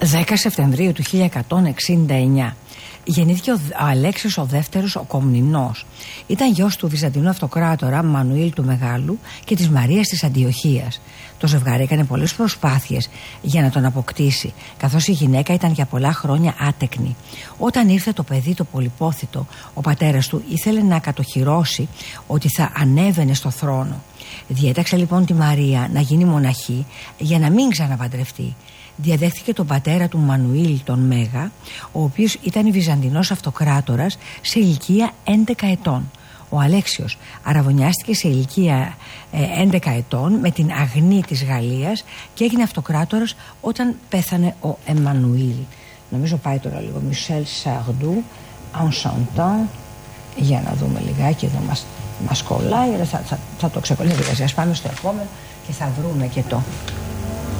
10 Σεπτεμβρίου του 1169 γεννήθηκε ο Αλέξιος ο Δεύτερος ο Κομνηνός. Ήταν γιος του Βυζαντινού αυτοκράτορα Μανουήλ του Μεγάλου και της Μαρίας της Αντιοχίας. Το ζευγάρι έκανε πολλές προσπάθειες για να τον αποκτήσει, καθώς η γυναίκα ήταν για πολλά χρόνια άτεκνη. Όταν ήρθε το παιδί το πολυπόθητο, ο πατέρας του ήθελε να κατοχυρώσει ότι θα ανέβαινε στο θρόνο. Διέταξε λοιπόν τη Μαρία να γίνει μοναχή για να μην ξαναπαντρευτεί. Διαδέχθηκε τον πατέρα του Μανουήλ τον Μέγα, ο οποίος ήταν Βυζαντινός αυτοκράτορας σε ηλικία 11 ετών. Ο Αλέξιος αραβωνιάστηκε σε ηλικία 11 ετών με την Αγνή της Γαλλίας και έγινε αυτοκράτορας όταν πέθανε ο Εμμανουήλ. Νομίζω πάει τώρα λίγο. Μισελ Σαρντού, Enchantant. Για να δούμε λιγάκι, εδώ μας κολλάει, θα το ξεκολλήσει. Ας πάμε στο επόμενο και θα βρούμε και το